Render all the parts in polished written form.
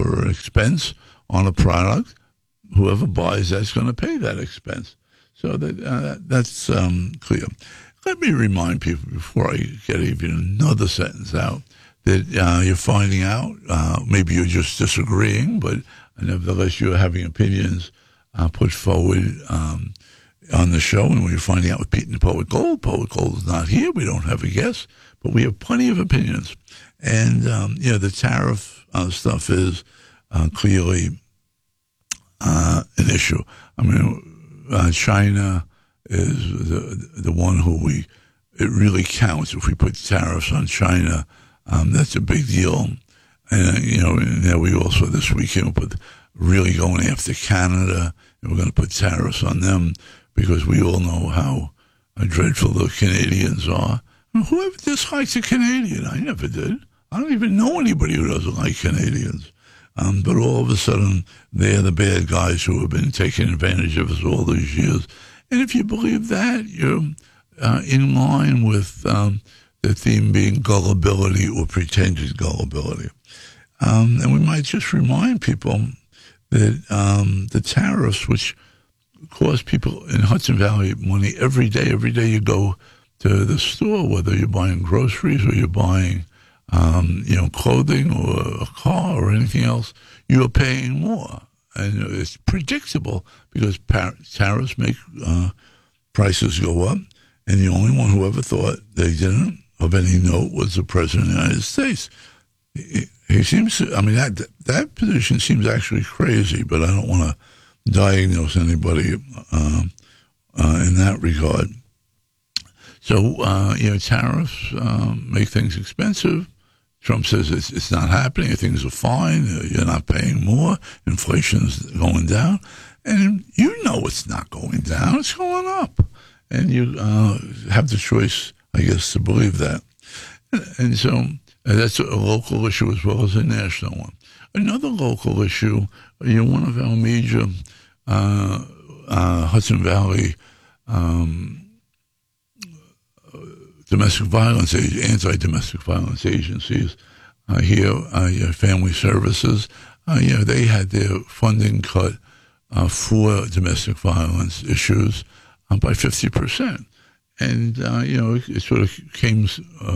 for an expense on a product, whoever buys that's going to pay that expense. So that's clear. Let me remind people before I get even another sentence out that you're finding out, maybe you're just disagreeing, but nevertheless you're having opinions put forward on the show, and we're finding out with Pete and Poet Gold. Poet Gold is not here. We don't have a guest, but we have plenty of opinions. And, the tariff stuff is clearly an issue. I mean, China is the one who it really counts. If we put tariffs on China, that's a big deal. And, we also this weekend really going after Canada, and we're going to put tariffs on them because we all know how dreadful the Canadians are. I mean, whoever dislikes a Canadian? I never did. I don't even know anybody who doesn't like Canadians. But all of a sudden, they're the bad guys who have been taking advantage of us all these years. And if you believe that, you're in line with the theme being gullibility or pretended gullibility. And we might just remind people that the tariffs, which cost people in Hudson Valley money every day you go to the store, whether you're buying groceries or you're buying clothing or a car or anything else, you're paying more. And it's predictable because tariffs make prices go up. And the only one who ever thought they didn't, of any note, was the President of the United States. He seems to, I mean, that position seems actually crazy, but I don't want to diagnose anybody in that regard. So, tariffs make things expensive. Trump says it's not happening. Things are fine. You're not paying more. Inflation's going down. And it's not going down. It's going up. And you have the choice, I guess, to believe that. And so that's a local issue as well as a national one. Another local issue, one of our major Hudson Valley domestic violence, anti-domestic violence agencies here, Family Services, they had their funding cut for domestic violence issues by 50%. And, it sort of came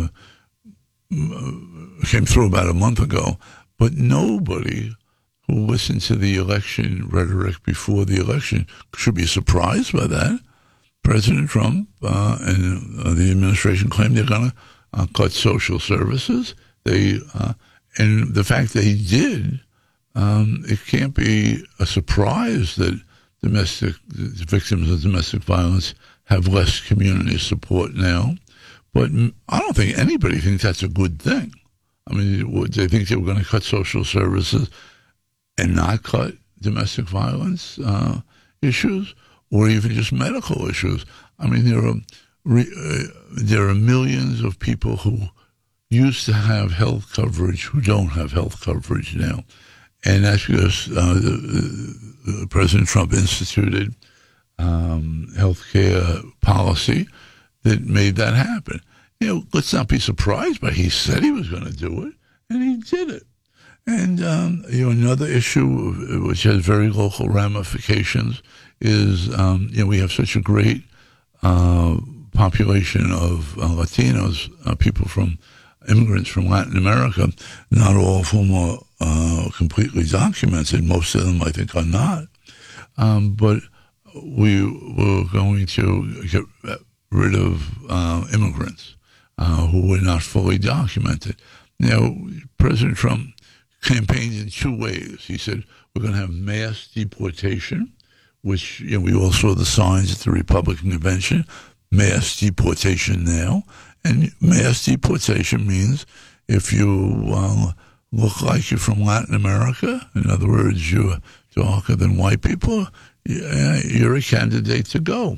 through about a month ago, but nobody who listened to the election rhetoric before the election should be surprised by that. President Trump and the administration claim they're going to cut social services. And the fact they did, it can't be a surprise that victims of domestic violence have less community support now. But I don't think anybody thinks that's a good thing. I mean, would they think they were going to cut social services and not cut domestic violence issues, or even just medical issues? I mean, there are millions of people who used to have health coverage who don't have health coverage now. And that's because President Trump instituted health care policy that made that happen. Let's not be surprised, but he said he was going to do it, and he did it. And, another issue which has very local ramifications is, we have such a great population of Latinos, immigrants from Latin America, not all of whom are completely documented. Most of them, I think, are not. But we were going to get rid of immigrants who were not fully documented. Now, President Trump campaigned in two ways. He said, we're going to have mass deportation, which we all saw the signs at the Republican convention, mass deportation now. And mass deportation means if you look like you're from Latin America, in other words, you're darker than white people, you're a candidate to go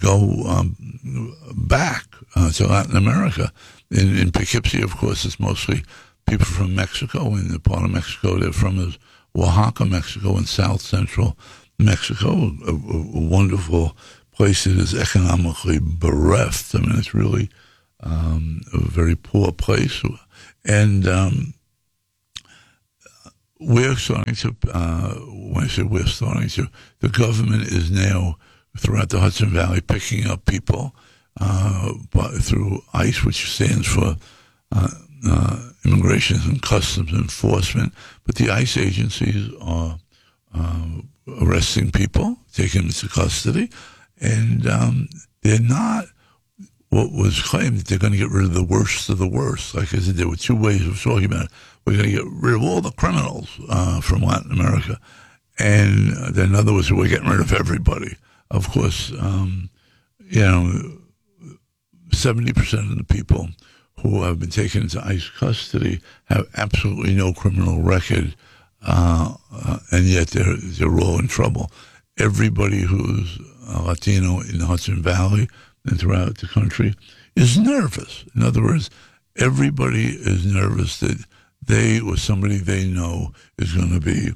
back to Latin America. In Poughkeepsie, of course, it's mostly people from Mexico. In the part of Mexico they're from is Oaxaca, Mexico, and South Central Mexico, a wonderful place that is economically bereft. I mean, it's really a very poor place. And we're starting to, when I say we're starting to, the government is now throughout the Hudson Valley picking up people through ICE, which stands for Immigration and Customs Enforcement. But the ICE agencies are arresting people, taking them into custody, and they're not what was claimed that they're going to get rid of the worst of the worst. Like I said, there were two ways of talking about it. We're going to get rid of all the criminals from Latin America. And then in other words, we're getting rid of everybody. Of course, 70% of the people who have been taken into ICE custody have absolutely no criminal record, and yet they're all in trouble. Everybody who's Latino in the Hudson Valley and throughout the country is nervous. In other words, everybody is nervous that they or somebody they know is going to be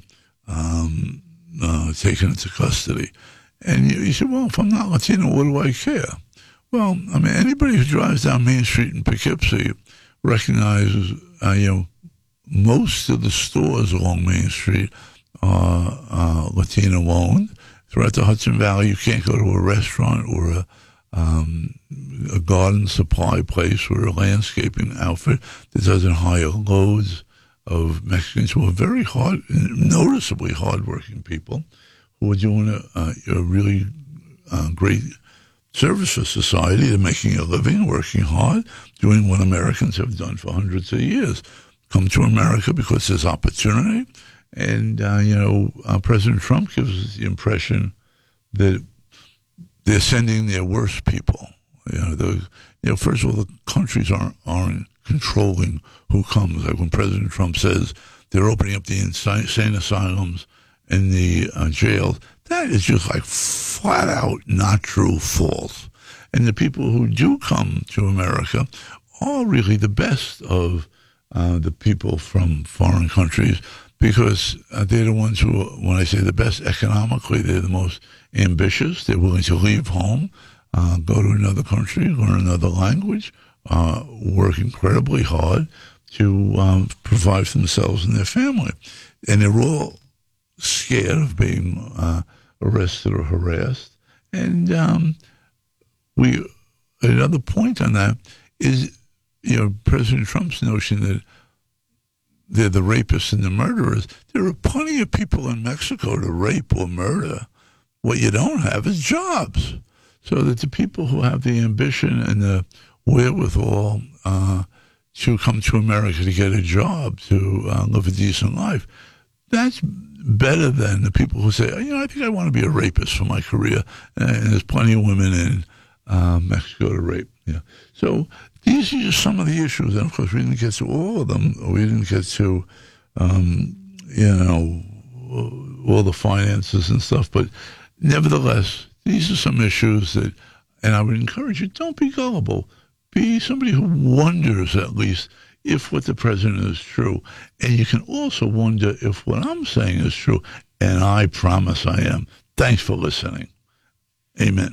taken into custody. And you say, well, if I'm not Latino, what do I care? Well, I mean, anybody who drives down Main Street in Poughkeepsie recognizes, most of the stores along Main Street are Latino-owned. Throughout the Hudson Valley, you can't go to a restaurant or a garden supply place or a landscaping outfit that doesn't hire loads of Mexicans who are very noticeably hardworking people who are doing a really great service for society. They're making a living, working hard, doing what Americans have done for hundreds of years. Come to America because there's opportunity. And, President Trump gives us the impression that they're sending their worst people. First of all, the countries aren't controlling who comes. Like when President Trump says they're opening up the insane asylums and the jails, that is just like flat out not true, false. And the people who do come to America are really the best of the people from foreign countries, because they're the ones who, when I say the best economically, they're the most ambitious. They're willing to leave home, go to another country, learn another language, work incredibly hard to provide for themselves and their family. And they're all scared of being arrested or harassed. And another point on that is, President Trump's notion that they're the rapists and the murderers. There are plenty of people in Mexico to rape or murder. What you don't have is jobs. So that the people who have the ambition and the wherewithal to come to America to get a job, to live a decent life, that's better than the people who say, I think I want to be a rapist for my career, and there's plenty of women in Mexico to rape. Yeah. So these are just some of the issues, and of course we didn't get to all of them. We didn't get to, all the finances and stuff, but nevertheless, these are some issues that, and I would encourage you, don't be gullible. Be somebody who wonders, at least, if what the president is true. And you can also wonder if what I'm saying is true, and I promise I am. Thanks for listening. Amen.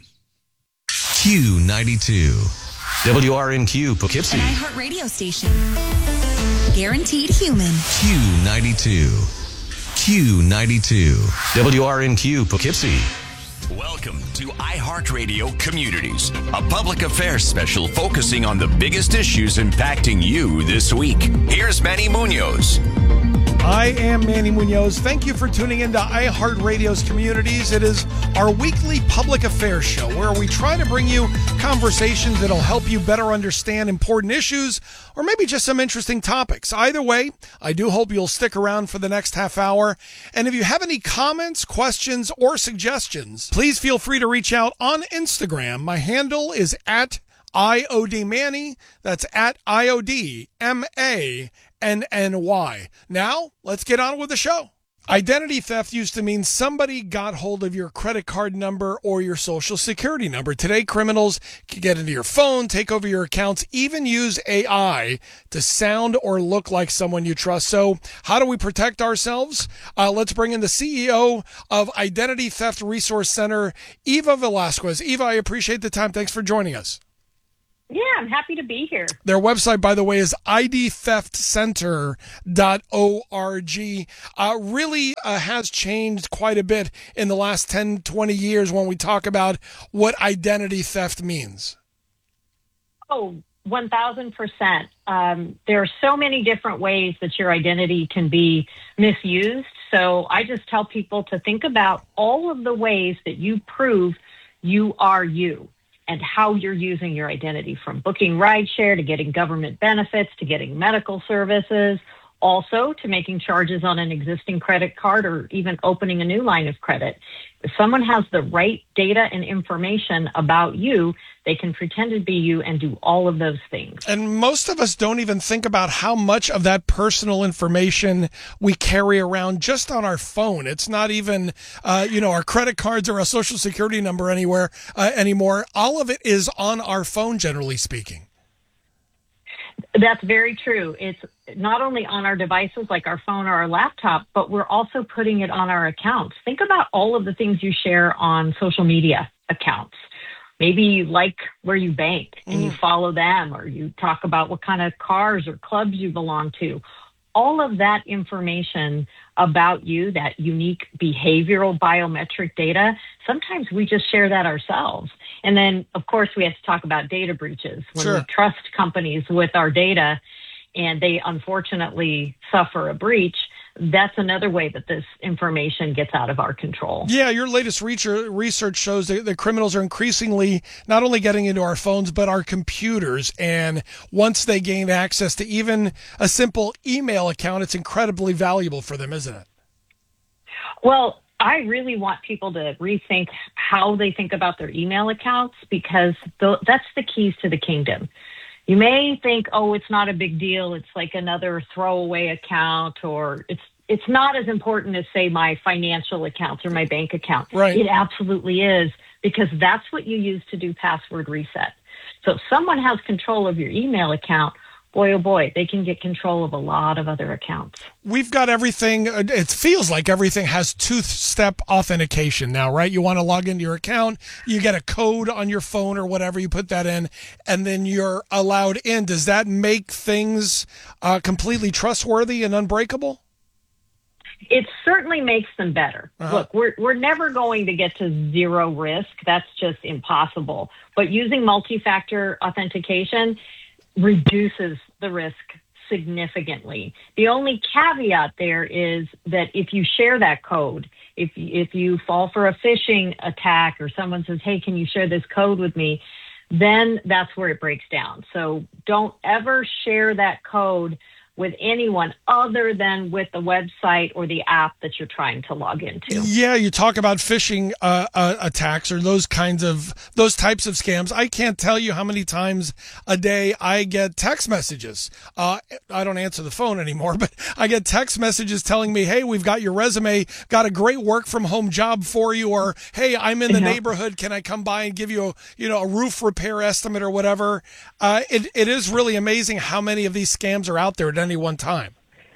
Q92. WRNQ Poughkeepsie. An iHeart radio station. Guaranteed human. Q92. Q92. WRNQ Poughkeepsie. Welcome to iHeartRadio Communities, a public affairs special focusing on the biggest issues impacting you this week. Here's Manny Munoz. I am Manny Munoz. Thank you for tuning into iHeartRadio's Communities. It is our weekly public affairs show where we try to bring you conversations that'll help you better understand important issues or maybe just some interesting topics. Either way, I do hope you'll stick around for the next half hour. And if you have any comments, questions, or suggestions, please feel free to reach out on Instagram. My handle is at IODManny. That's at IODMANNY. Now, let's get on with the show. Identity theft used to mean somebody got hold of your credit card number or your social security number. Today, criminals can get into your phone, take over your accounts, even use AI to sound or look like someone you trust. So how do we protect ourselves? Let's bring in the CEO of Identity Theft Resource Center, Eva Velasquez. Eva, I appreciate the time. Thanks for joining us. Yeah, I'm happy to be here. Their website, by the way, is idtheftcenter.org. Really has changed quite a bit in the last 10, 20 years when we talk about what identity theft means. Oh, 1,000%. There are so many different ways that your identity can be misused. So I just tell people to think about all of the ways that you prove you are you and how you're using your identity, from booking rideshare to getting government benefits to getting medical services, also to making charges on an existing credit card or even opening a new line of credit. If someone has the right data and information about you, they can pretend to be you and do all of those things. And most of us don't even think about how much of that personal information we carry around just on our phone. It's not even, our credit cards or a social security number anymore. All of it is on our phone, generally speaking. That's very true. It's not only on our devices like our phone or our laptop, but we're also putting it on our accounts. Think about all of the things you share on social media accounts. Maybe you like where you bank and you follow them, or you talk about what kind of cars or clubs you belong to. All of that information about you, that unique behavioral biometric data, sometimes we just share that ourselves. And then, of course, we have to talk about data breaches. When we trust companies with our data and they unfortunately suffer a breach, that's another way that this information gets out of our control. Yeah, your latest research shows that criminals are increasingly not only getting into our phones, but our computers. And once they gain access to even a simple email account, it's incredibly valuable for them, isn't it? Well, I really want people to rethink how they think about their email accounts, because that's the keys to the kingdom. You may think, oh, it's not a big deal. It's like another throwaway account, or it's not as important as, say, my financial accounts or my bank account. Right. It absolutely is, because that's what you use to do password reset. So if someone has control of your email account, boy, oh boy, they can get control of a lot of other accounts. We've got everything. It feels like everything has two-step authentication now, right? You want to log into your account, you get a code on your phone or whatever, you put that in, and then you're allowed in. Does that make things completely trustworthy and unbreakable? It certainly makes them better. Look, we're never going to get to zero risk. That's just impossible. But using multi-factor authentication reduces the risk significantly. The only caveat there is that if you share that code, if you fall for a phishing attack or someone says, hey, can you share this code with me, then that's where it breaks down. So don't ever share that code with anyone other than with the website or the app that you're trying to log into. Yeah, you talk about phishing attacks or those types of scams. I can't tell you how many times a day I get text messages. I don't answer the phone anymore, but I get text messages telling me, hey, we've got your resume, got a great work from home job for you, or hey, I'm in the neighborhood, can I come by and give you a roof repair estimate or whatever. It is really amazing how many of these scams are out there at any one time.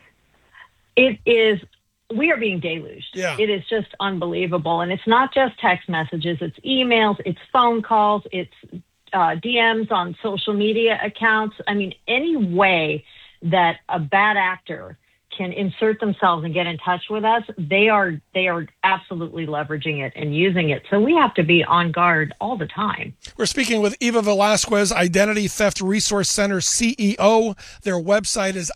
It is. We are being deluged. Yeah. It is just unbelievable. And it's not just text messages. It's emails. It's phone calls. It's DMs on social media accounts. I mean, any way that a bad actor can insert themselves and get in touch with us, they are absolutely leveraging it and using it. So we have to be on guard all the time. We're speaking with Eva Velasquez, Identity Theft Resource Center CEO. Their website is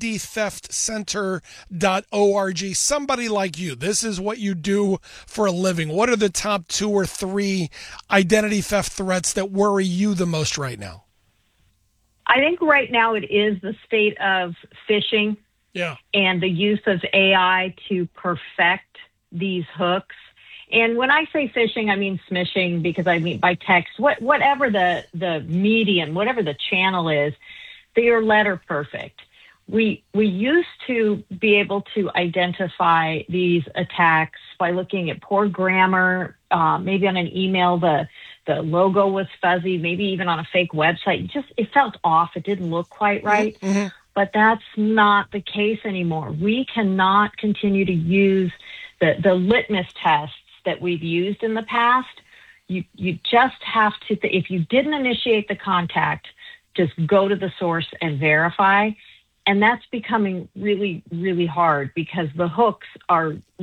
idtheftcenter.org. Somebody like you, this is what you do for a living. What are the top 2 or 3 identity theft threats that worry you the most right now? I think right now it is the state of phishing. Yeah. And the use of AI to perfect these hooks. And when I say phishing, I mean smishing, because I mean by text, whatever the medium, whatever the channel is, they are letter perfect. We used to be able to identify these attacks by looking at poor grammar, maybe on an email, the logo was fuzzy, maybe even on a fake website. It felt off. It didn't look quite right. Mm-hmm. But that's not the case anymore. We cannot continue to use the litmus tests that we've used in the past You just have to, if you didn't initiate the contact, just go to the source and verify. And that's becoming really, really hard because the hooks are